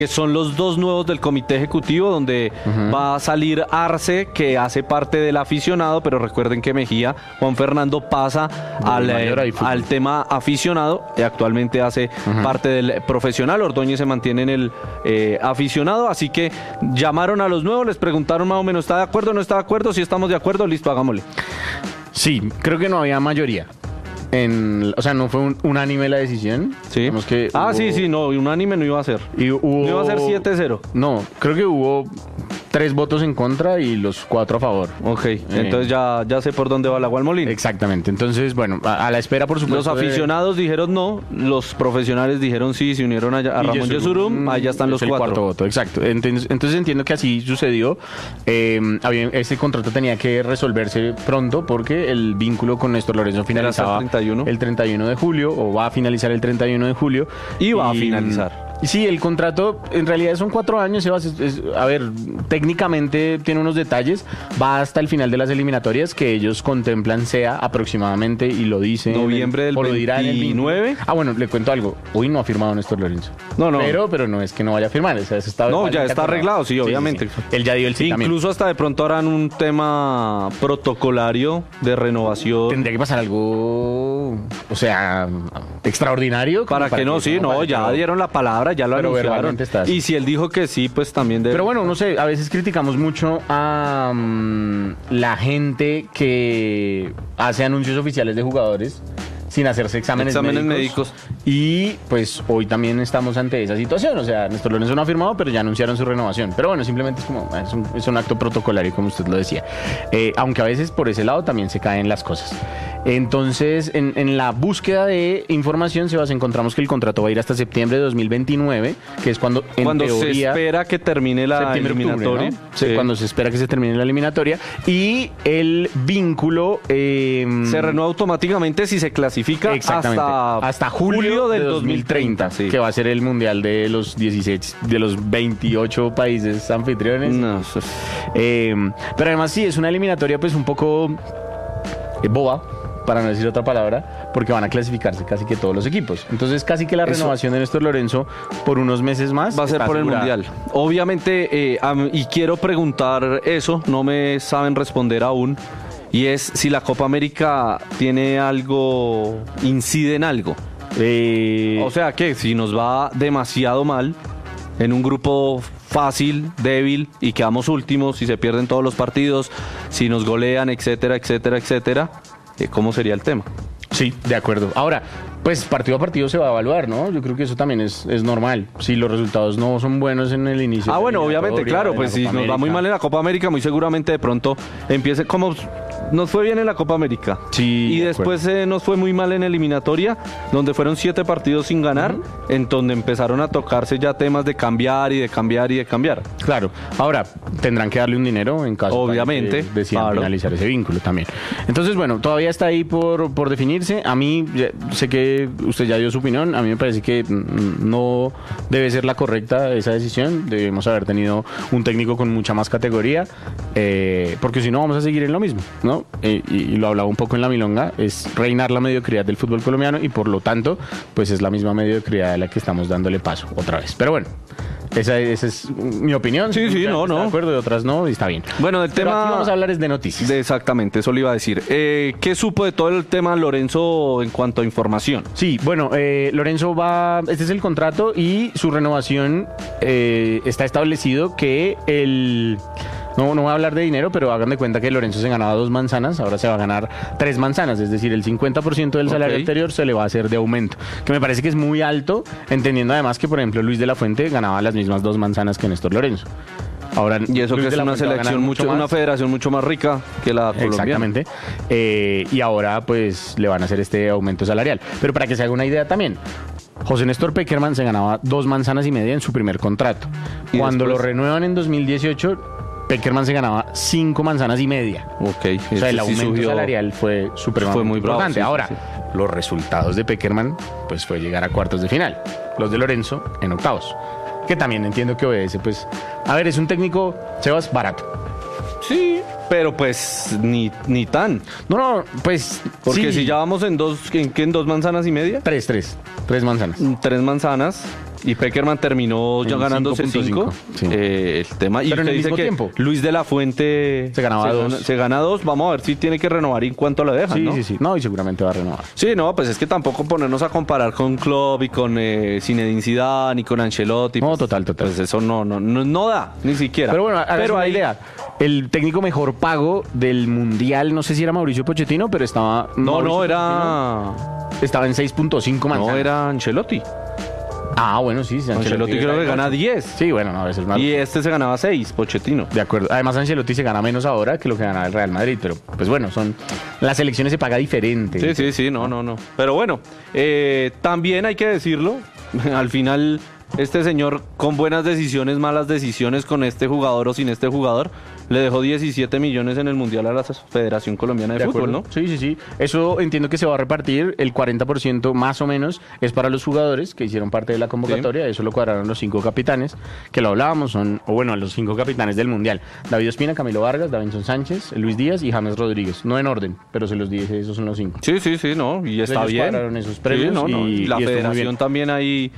que son los dos nuevos del comité ejecutivo, donde va a salir Arce, que hace parte del aficionado, pero recuerden que Mejía, Juan Fernando, pasa al tema aficionado, y actualmente hace parte del profesional. Ordóñez se mantiene en el aficionado, así que llamaron a los nuevos, les preguntaron más o menos, ¿está de acuerdo o no está de acuerdo? Si estamos de acuerdo, listo, hagámosle. Sí, creo que no había mayoría. O sea, no fue unánime la decisión. Sí. Sí, no, unánime no iba a ser. No iba a ser 7-0. No, creo que hubo 3 votos en contra y los 4 a favor. Ok, entonces ya sé por dónde va el agua al molino. Exactamente, entonces, bueno, a la espera, por supuesto. Los aficionados dijeron no, los profesionales dijeron sí, se unieron a Ramón Yesurum, ahí ya están los 4. El 4º voto, exacto. Entonces entiendo que así sucedió. Este contrato tenía que resolverse pronto porque el vínculo con Néstor Lorenzo finalizaba el 31 de julio, o va a finalizar el 31 de julio. Y va a finalizar. Sí, el contrato en realidad son 4 años, Sebas. A ver, técnicamente tiene unos detalles. Va hasta el final de las eliminatorias, que ellos contemplan sea aproximadamente, y lo dicen. Noviembre del 29. Bueno, le cuento algo. Hoy no ha firmado Néstor Lorenzo. No. Pero no es que no vaya a firmar. O sea, ya está arreglado, sí, obviamente. Sí. Él ya dio el sí también. Incluso hasta de pronto harán un tema protocolario de renovación. Tendría que pasar algo, o sea, extraordinario. Para que no, ya dieron la palabra. Ya lo anunciaron. Y si él dijo que sí, pues también debe. Pero bueno, no sé, a veces criticamos mucho a la gente que hace anuncios oficiales de jugadores sin hacerse exámenes médicos. Y pues hoy también estamos ante esa situación. O sea, Néstor Lorenzo no ha firmado, pero ya anunciaron su renovación. Pero bueno, simplemente es como es un acto protocolario, como usted lo decía. Aunque a veces por ese lado también se caen las cosas. Entonces, en la búsqueda de información, encontramos que el contrato va a ir hasta septiembre de 2029, que es cuando teoría, se espera que termine la eliminatoria. Octubre, ¿no? Sí. Cuando se espera que se termine la eliminatoria. Y el vínculo se renueva automáticamente si se clasifica hasta julio del 2030, sí. Que va a ser el mundial de los 28 países anfitriones. No. Pero además sí, es una eliminatoria pues un poco boba, para no decir otra palabra, porque van a clasificarse casi que todos los equipos. Entonces casi que la renovación de Néstor Lorenzo por unos meses más va a ser por el Mundial. Obviamente, y quiero preguntar eso, no me saben responder aún, y es si la Copa América tiene algo, incide en algo. O sea que si nos va demasiado mal en un grupo fácil, débil, y quedamos últimos, si se pierden todos los partidos, si nos golean, etcétera, ¿cómo sería el tema? Sí, de acuerdo. Ahora, pues partido a partido se va a evaluar, ¿no? Yo creo que eso también es normal. Si los resultados no son buenos en el inicio. Bueno, obviamente, claro, pues si nos va muy mal en la Copa América, muy seguramente de pronto empiece como nos fue bien en la Copa América. Sí. Y después nos fue muy mal en eliminatoria, donde fueron 7 partidos sin ganar, en donde empezaron a tocarse ya temas de cambiar y de cambiar y de cambiar. Claro. Ahora, tendrán que darle un dinero en caso obviamente, de que decidan finalizar ese vínculo también. Entonces, bueno, todavía está ahí por definirse. A mí, sé que usted ya dio su opinión, a mí me parece que no debe ser la correcta esa decisión. Debemos haber tenido un técnico con mucha más categoría, porque si no vamos a seguir en lo mismo, ¿no? Y lo hablaba un poco en la milonga, es reinar la mediocridad del fútbol colombiano, y por lo tanto, pues es la misma mediocridad a la que estamos dándole paso otra vez. Pero bueno, esa es mi opinión. Sí, no. De acuerdo, de otras no, y está bien. Bueno, del tema. Aquí vamos a hablar es de noticias. Exactamente, eso le iba a decir. ¿Qué supo de todo el tema Lorenzo en cuanto a información? Sí, bueno, Lorenzo este es el contrato, y su renovación está establecido que no voy a hablar de dinero, pero hagan de cuenta que Lorenzo se ganaba 2 manzanas, ahora se va a ganar 3 manzanas, es decir, el 50% del salario anterior se le va a hacer de aumento, que me parece que es muy alto, entendiendo además que, por ejemplo, Luis de la Fuente ganaba las mismas 2 manzanas que Néstor Lorenzo. Ahora, y eso Luis que es una selección una federación mucho más rica que la colombiana. Exactamente. Y ahora pues le van a hacer este aumento salarial. Pero para que se haga una idea también, José Néstor Pekerman se ganaba 2 manzanas y media en su primer contrato. Cuando lo renuevan en 2018, Pekerman se ganaba 5 manzanas y media. Ok. O sea, el aumento salarial fue supremamente muy importante. Bravo, Ahora, los resultados de Pekerman pues fue llegar a cuartos de final. Los de Lorenzo en octavos. Que también entiendo que obedece, pues, a ver, es un técnico, Sebas, barato. Sí, pero pues ni tan. No, pues porque sí. si ya vamos en 2 manzanas y media. 3 manzanas. 3 manzanas. Y Pekerman terminó ya ganándose 5. Sí. El tema. Y pero en el dice mismo que tiempo. Luis de la Fuente se ganaba 2. Se gana 2. Vamos a ver si tiene que renovar y en cuánto le dejan, ¿no? Sí. No, y seguramente va a renovar. Sí, no, pues es que tampoco ponernos a comparar con Klopp y con Zinedine Zidane y con Ancelotti. No, pues, total. Pues eso no da, ni siquiera. Pero bueno, pero hay idea. El técnico mejor pago del Mundial, no sé si era Mauricio Pochettino, pero estaba... Estaba en 6.5 manzanas. No, era Ancelotti. Ah, bueno, sí. Ancelotti creo que gana 10. Sí, bueno, no, eso es malo. Y este se ganaba 6, Pochettino. De acuerdo. Además, Ancelotti se gana menos ahora que lo que ganaba el Real Madrid. Pero, pues bueno, las elecciones se paga diferente. Sí, no. Pero bueno, también hay que decirlo, al final... Este señor con buenas decisiones, malas decisiones con este jugador o sin este jugador, le dejó 17 millones en el Mundial a la Federación Colombiana de Fútbol, ¿no? Sí. Eso entiendo que se va a repartir, el 40% más o menos es para los jugadores que hicieron parte de la convocatoria, eso lo cuadraron los 5 capitanes, que lo hablábamos, los 5 capitanes del Mundial. David Ospina, Camilo Vargas, Davinson Sánchez, Luis Díaz y James Rodríguez. No en orden, pero se los dije, esos son los 5. Sí, no, y está bien. Cuadraron esos premios y la Federación también ahí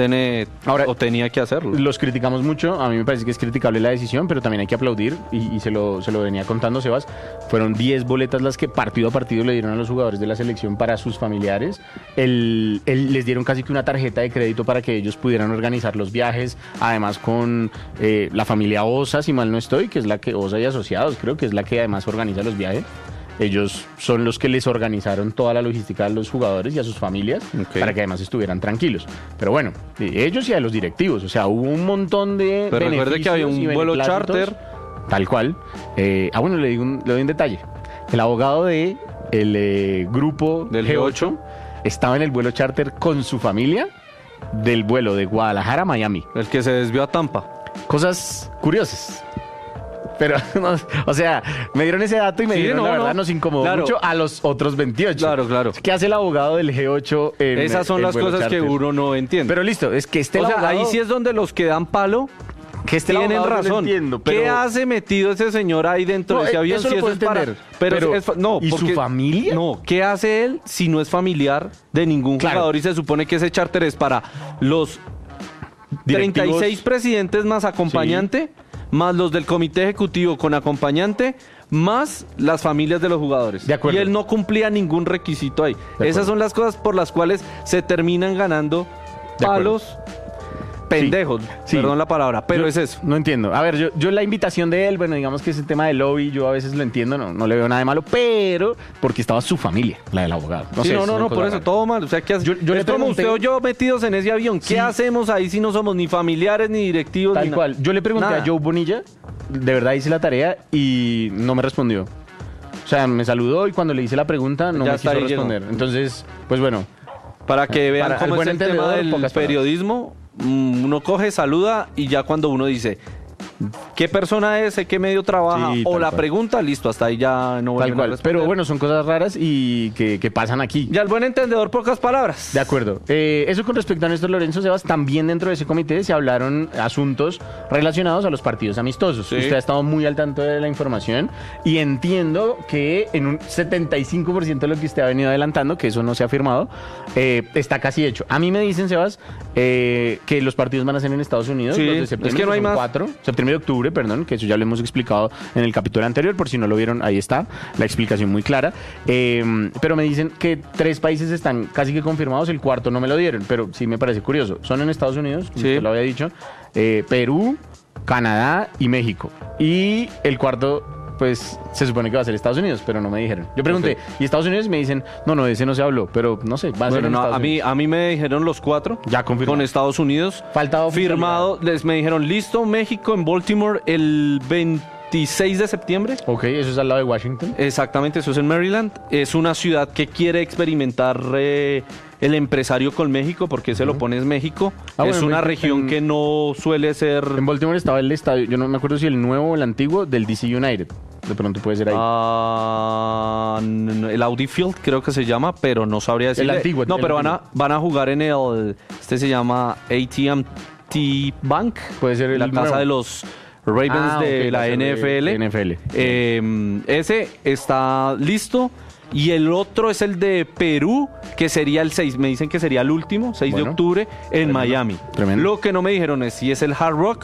tenía que hacerlo. Los criticamos mucho, a mí me parece que es criticable la decisión, pero también hay que aplaudir, y se lo venía contando Sebas, fueron 10 boletas las que partido a partido le dieron a los jugadores de la selección para sus familiares. Les dieron casi que una tarjeta de crédito para que ellos pudieran organizar los viajes, además con la familia Osa, si mal no estoy, que es la que, Osa y Asociados, creo que es la que además organiza los viajes. Ellos son los que les organizaron toda la logística a los jugadores y a sus familias para que además estuvieran tranquilos. Pero bueno, ellos y a los directivos, o sea, hubo un montón de Pero recuerde que había un vuelo charter. Tal cual. Le doy un detalle. El abogado del grupo del G8 estaba en el vuelo charter con su familia del vuelo de Guadalajara a Miami. El que se desvió a Tampa. Cosas curiosas. Pero, o sea, me dieron ese dato y la verdad nos incomodó mucho a los otros 28. Claro. ¿Qué hace el abogado del G8 en Esas son las cosas charter que uno no entiende. Pero listo, es que abogado... ahí sí es donde los que dan palo... Que tienen razón. Entiendo, pero... ¿Qué hace metido ese señor ahí dentro de ese avión? Eso si lo eso puedo entender. ¿Y su familia? No, ¿qué hace él si no es familiar de ningún jugador? Y se supone que ese charter es para los directivos, 36 presidentes más acompañante, más los del comité ejecutivo con acompañante, más las familias de los jugadores. De acuerdo. Y él no cumplía ningún requisito ahí. Esas son las cosas por las cuales se terminan ganando palos. Pendejos, perdón la palabra, pero es eso. No entiendo. A ver, yo la invitación de él, bueno, digamos que ese tema del lobby, yo a veces lo entiendo, no le veo nada de malo, pero porque estaba su familia, la del abogado. No, por eso, todo mal. O sea, ¿qué hace? Yo es como usted o yo metidos en ese avión. ¿Qué hacemos ahí si no somos ni familiares, ni directivos? Tal cual. Yo le pregunté a Joe Bonilla, de verdad hice la tarea y no me respondió. O sea, me saludó y cuando le hice la pregunta no me quiso responder. Entonces, pues bueno. Para que vean cómo es el tema del periodismo. Uno coge, saluda y ya cuando uno dice qué persona es, qué medio trabaja o la pregunta, listo, hasta ahí ya no vuelven a responder. Pero bueno, son cosas raras y que pasan aquí. Ya el buen entendedor, pocas palabras. De acuerdo. Eso con respecto a Néstor Lorenzo, Sebas, también dentro de ese comité se hablaron asuntos relacionados a los partidos amistosos. Usted ha estado muy al tanto de la información y entiendo que en un 75% de lo que usted ha venido adelantando, que eso no se ha firmado, está casi hecho. A mí me dicen, Sebas, que los partidos van a ser en Estados Unidos, los de septiembre, es que no hay más. 4, septiembre y octubre, perdón, que eso ya lo hemos explicado en el capítulo anterior, por si no lo vieron, ahí está la explicación muy clara. Pero me dicen que 3 países están casi que confirmados, el cuarto no me lo dieron, pero sí me parece curioso. Son en Estados Unidos, como usted lo había dicho, Perú, Canadá y México. Y el cuarto, pues se supone que va a ser Estados Unidos, pero no me dijeron. Yo pregunté, ¿y Estados Unidos? Me dicen, no, ese no se habló, pero no sé, va a ser en Estados Unidos. A mí me dijeron los 4, ya confirmado, con Estados Unidos, faltaba firmado, me dijeron, listo, México en Baltimore el 26 de septiembre. Ok, eso es al lado de Washington. Exactamente, eso es en Maryland. Es una ciudad que quiere experimentar el empresario con México, porque se lo pone es México. Es una región que no suele ser... En Baltimore estaba el estadio, yo no me acuerdo si el nuevo o el antiguo, del DC United. De pronto puede ser ahí. El Audi Field creo que se llama, pero no sabría decir. El antiguo. No, pero van a jugar en el... se llama AT&T Bank. Puede ser la casa de los Ravens de la NFL. NFL. Ese está listo. y el otro es el de Perú, que sería el 6, me dicen que sería el último, 6 de octubre, en Miami. Tremendo. Lo que no me dijeron es si es el Hard Rock